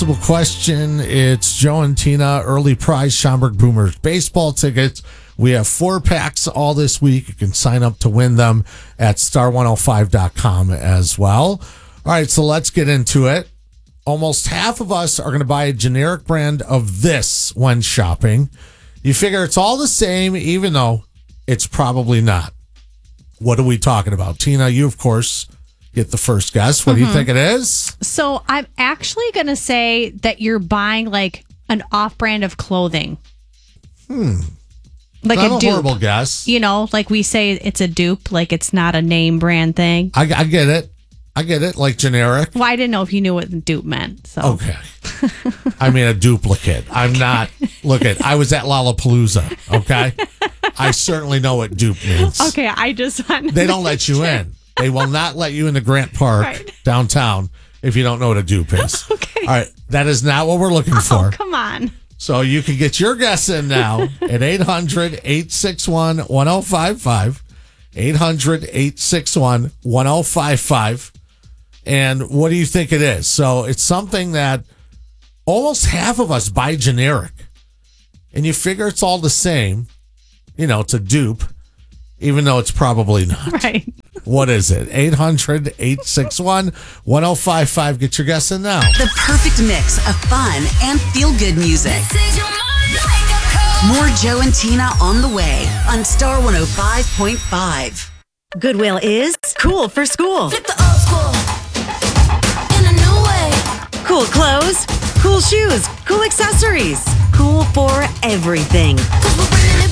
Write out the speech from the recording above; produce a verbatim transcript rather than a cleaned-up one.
Question. It's Joe and Tina, early prize Schaumburg Boomers baseball tickets. We have four packs all this week. You can sign up to win them at star one oh five dot com as well. All right, so let's get into it. Almost half of us are going to buy a generic brand of this when shopping. You figure it's all the same, even though it's probably not. What are we talking about? Tina, you, of course, get the first guess. What mm-hmm. do you think it is? So I'm actually going to say that you're buying like an off-brand of clothing. Hmm. Like not a, a dupe. horrible guess. You know, like we say it's a dupe, like it's not a name brand thing. I, I get it. I get it. Like generic. Well, I didn't know if you knew what dupe meant. So okay. I mean a duplicate. I'm not. Look at. I was at Lollapalooza. Okay. I certainly know what dupe means. Okay. I just want they don't let you in. They will not let you into Grant Park right. downtown if you don't know what a dupe is. Okay. All right. That is not what we're looking oh, for. Come on. So you can get your guess in now at eight hundred, eight six one, one oh five five. eight hundred, eight six one, one oh five five. And what do you think it is? So it's something that almost half of us buy generic. And you figure it's all the same. You know, it's a dupe. Even though it's probably not. Right. What is it? eight hundred, eight six one, one oh five five. Get your guess in now. The perfect mix of fun and feel-good music. More Joe and Tina on the way on Star one oh five point five. Goodwill is cool for school. Flip the old school in a new way. Cool clothes, cool shoes, cool accessories. Cool for everything. 'Cause we're